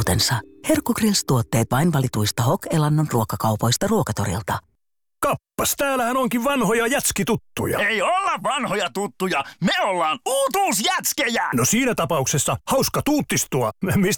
uutensa. Herkku Grills-tuotteet vain valituista Hok-Elannon ruokakaupoista Ruokatorilta. Kappas, täällähän onkin vanhoja jätskituttuja. Ei olla vanhoja tuttuja, me ollaan uutuusjätskejä! No siinä tapauksessa hauska tuuttistua. Mistä